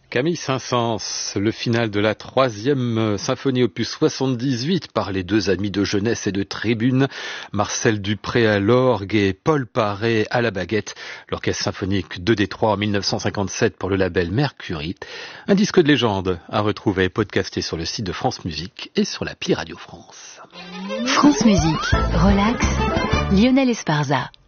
Camille Saint-Saëns, le final de la 3e symphonie opus 78 par les deux amis de jeunesse et de tribune, Marcel Dupré à l'orgue et Paul Paré à la baguette, l'orchestre symphonique de Détroit en 1957 pour le label Mercury. Un disque de légende à retrouver et podcasté sur le site de France Musique et sur l'appli Radio France. France Musique, relax, Lionel Esparza.